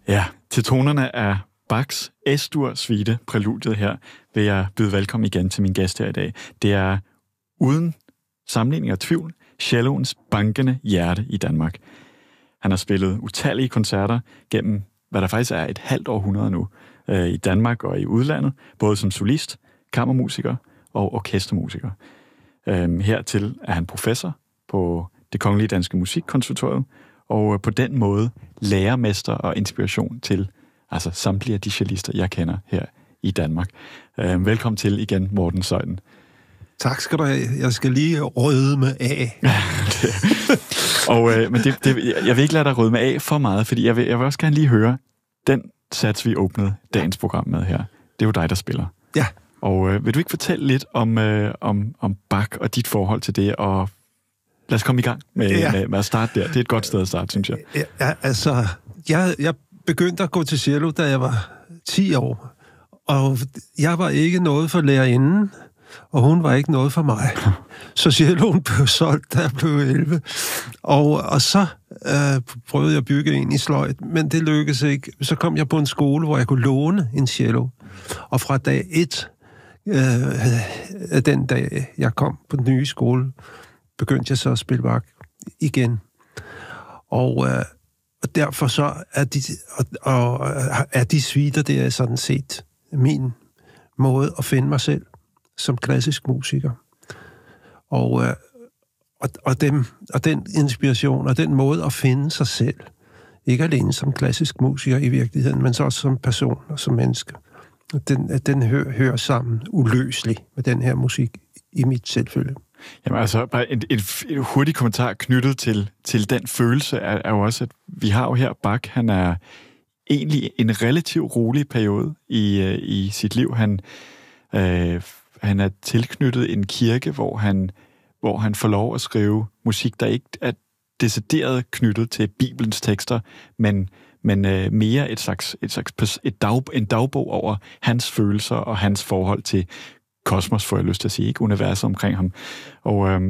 Ja, til tonerne af Bachs Es-dur suite, præludiet her, vil jeg byde velkommen igen til min gæst her i dag. Det er uden sammenligning og tvivl celloens bankende hjerte i Danmark. Han har spillet utallige koncerter gennem, hvad der faktisk er et halvt århundrede nu, i Danmark og i udlandet, både som solist, kammermusiker og orkestermusiker. Hertil er han professor på Det Kongelige Danske Musikkonservatorium, og på den måde lærermester og inspiration til samtlige af de cellister, jeg kender her i Danmark. Velkommen til igen, Morten Zeuthen. Tak skal du have. Jeg skal lige rødme af. Men jeg vil ikke lade dig rødme af for meget, fordi jeg vil også gerne lige høre den sats, vi åbnede dagens program med her. Det er jo dig, der spiller. Ja. Og vil du ikke fortælle lidt om Bach og dit forhold til det, og lad os komme i gang med at starte der. Det er et godt sted at starte, synes jeg. Ja, altså, jeg begyndte at gå til cello, da jeg var 10 år. Og jeg var ikke noget for lærerinden, og hun var ikke noget for mig. Så celloen blev solgt, da jeg blev 11. Og så prøvede jeg at bygge en i sløjt, men det lykkedes ikke. Så kom jeg på en skole, hvor jeg kunne låne en cello. Og fra dag 1, den dag jeg kom på den nye skole, begyndte jeg så at spille Bach igen. Og derfor så er de suiter, det er sådan set min måde at finde mig selv som klassisk musiker. Og den inspiration og den måde at finde sig selv, ikke alene som klassisk musiker i virkeligheden, men så også som person og som menneske. Den hører sammen uløseligt med den her musik i mit selvfølge. Jamen altså, bare en hurtig kommentar knyttet til den følelse er jo også, at vi har jo her Bach, han er egentlig en relativt rolig periode i sit liv. Han er tilknyttet en kirke, hvor han får lov at skrive musik, der ikke er decideret knyttet til Bibelens tekster, men mere en dagbog over hans følelser og hans forhold til kosmos, får jeg lyst til at sige, ikke universet omkring ham. Og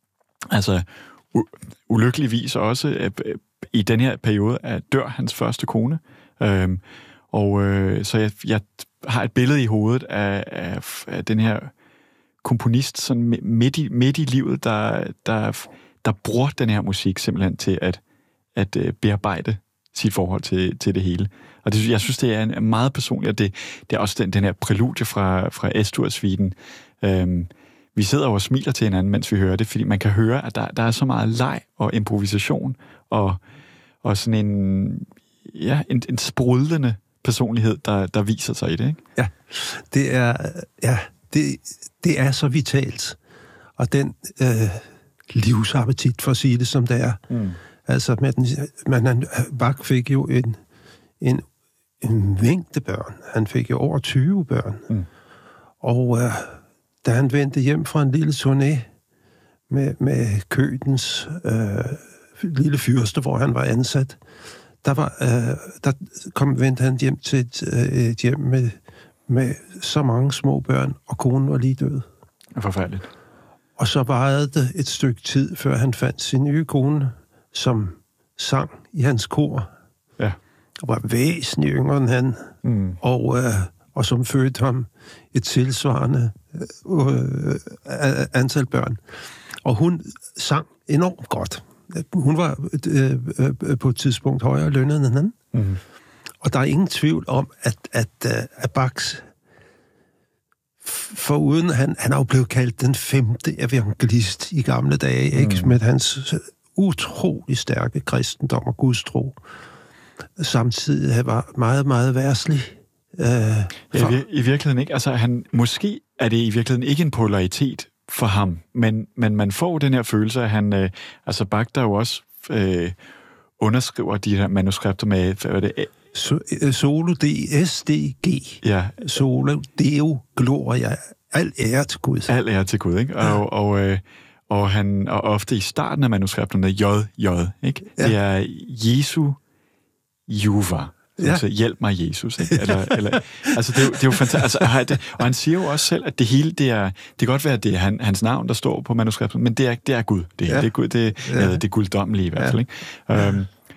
ulykkeligvis også i den her periode dør hans første kone. Så jeg har et billede i hovedet af den her komponist sådan midt i livet, der bruger den her musik simpelthen til at bearbejde sit forhold til det hele. Og jeg synes, det er en meget personligt, og det er også den her præludie fra Es-dur-suiten. Vi sidder og smiler til hinanden, mens vi hører det, fordi man kan høre, at der er så meget leg og improvisation, og sådan en sprudlende personlighed, der viser sig i det, ikke? Ja, det er så vitalt. Og den livsappetit, for at sige det som det er. Mm. Altså, Bach fik jo en mængde børn. Han fik jo over 20 børn. Mm. Og da han vendte hjem fra en lille turné med Køtens lille fyrste, hvor han var ansat, vendte han hjem til et hjem med så mange små børn, og konen var lige død. Forfærdeligt. Og så varede det et stykke tid, før han fandt sin nye kone, som sang i hans kor. Ja. Og var væsentligt yngre end han. Mm. Og som fødte ham et tilsvarende antal børn. Og hun sang enormt godt. Hun var på et tidspunkt højere lønnet end han. Mm. Og der er ingen tvivl om, at Bachs, foruden han er jo blevet kaldt den 5. evangelist i gamle dage, ikke? Med hans utrolig stærke kristendom og gudstro. Samtidig var meget, meget værslig. I virkeligheden ikke. Altså, måske er det i virkeligheden ikke en polaritet for ham, men man får den her følelse, at han, Bach, der jo også underskriver de her manuskripter med, hvad er det? Solo DSDG. Ja. Solo Deo Gloria. Al ære til Gud. Al ære til Gud, ikke? Og han, og ofte i starten af manuskripterne, JJ, ikke? Ja. Det er Jesu Juva. Altså, hjælp mig, Jesus. Ikke? Altså, det er jo fantastisk. Altså, og han siger jo også selv, at det hele, det kan godt være, at det er hans navn, der står på manuskriptet, men det er Gud. Det er Gud, det er guddommelige i hvert fald. Ikke?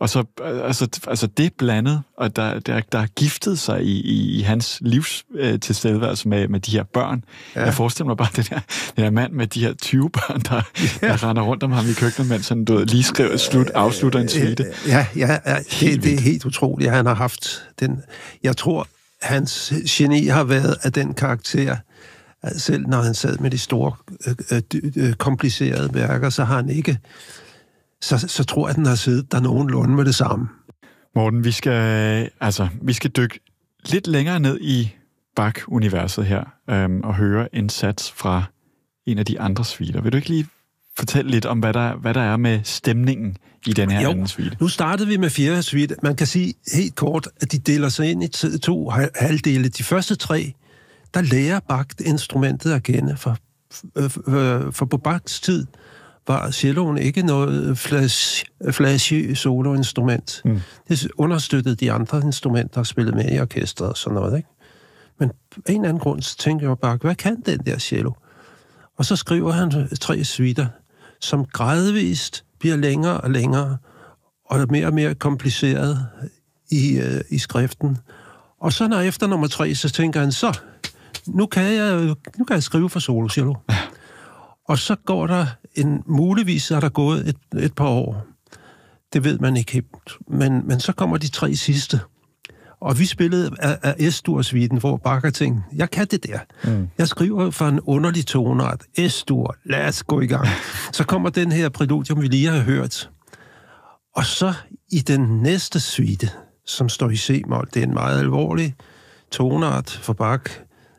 Og så, altså det blandet, og der er giftet sig i hans livs tilstedeværelse med de her børn. Ja. Jeg forestiller mig bare den her mand med de her 20 børn, der render rundt om ham i køkkenet, mens han lige afslutter en suite. Ja, det er helt utroligt, at han har haft den. Jeg tror, hans geni har været af den karakter, selv når han sad med de store, komplicerede værker, så har han ikke... Så tror jeg, at den har siddet der nogenlunde med det samme. Morten, vi skal dykke lidt længere ned i Bach-universet her, og høre en sats fra en af de andre suiter. Vil du ikke lige fortælle lidt om, hvad der er med stemningen i den her anden suite? Nu startede vi med 4. suite. Man kan sige helt kort, at de deler sig ind i 2 halvdele. De første 3, der lærer Bach instrumentet at kende, for på Bachs tid var celloen ikke noget flashy soloinstrument. Det understøttede de andre instrumenter, der spillede med i orkestret og sådan noget, ikke? Men af en eller anden grund, så tænker jeg bare, hvad kan den der cello? Og så skriver han 3 suiter, som gradvist bliver længere og længere, og mere og mere kompliceret i skriften. Og så når efter nummer 3, så tænker han, så nu kan jeg skrive for solocello. Og så går der muligvis er der gået et par år. Det ved man ikke helt. Men så kommer de 3 sidste. Og vi spillede af S-dur-suiten, hvor Bach tænkte, jeg kan det der. Jeg skriver for en underlig tonart. S-dur, lad os gå i gang. Så kommer den her præludium, vi lige har hørt. Og så i den næste suite, som står i C-mol, det er en meget alvorlig tonart for Bach.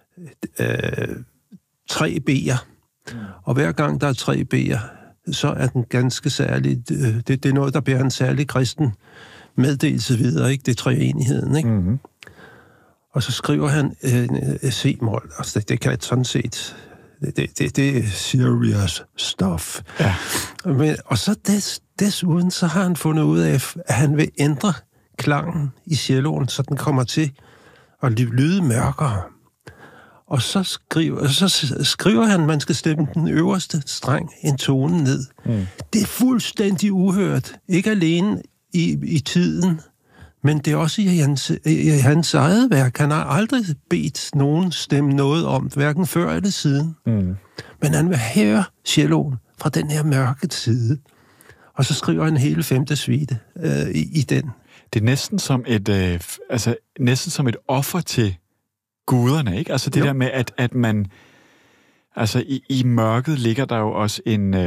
3 B'er. Og hver gang der er 3 B'er, så er den ganske særlig... Det er noget, der bærer en særlig kristen meddelelse videre, ikke? Det er treenigheden, ikke? Mm-hmm. Og så skriver han C-mol. Altså, det kan sådan set... Det er serious stuff. Ja. Og så desuden, så har han fundet ud af, at han vil ændre klangen i celloen, så den kommer til at lyde mørkere. Og så skriver han, at man skal stemme den øverste streng en tone ned. Det er fuldstændig uhørt. Ikke alene i tiden, men det er også i hans eget værk. Han har aldrig bedt nogen stemme noget om, hverken før eller siden. Men han vil høre celloen fra den her mørke side. Og så skriver han hele 5. suite i den. Det er næsten som et offer til guderne, ikke? Altså det der med, at man... Altså i mørket ligger der jo også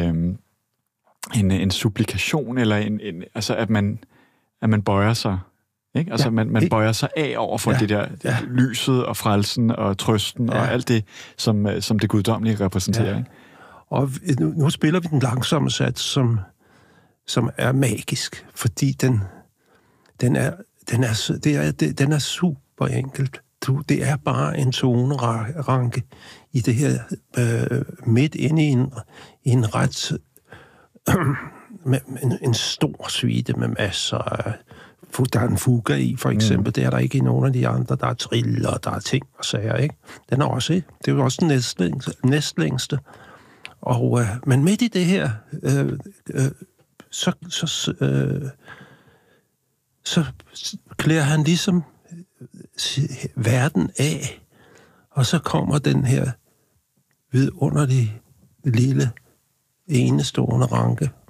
en supplikation, eller altså at man bøjer sig, ikke? Altså man bøjer sig af over for det der lyset og frelsen og trøsten og alt det, som det guddommelige repræsenterer, ikke? Og nu spiller vi den langsomme sats, som er magisk, fordi den er super enkelt. Det er bare en toneranke i det her midt inde i en ret med en stor suite med masser af... Der er en fuga i, for eksempel. Det er der ikke i nogen af de andre. Der er triller, der er ting og sager, ikke? Den er også... Det er jo også den næstlængste. Men midt i det her, så klæder han ligesom verden af, og så kommer den her vidunderlige, lille, enestående ranke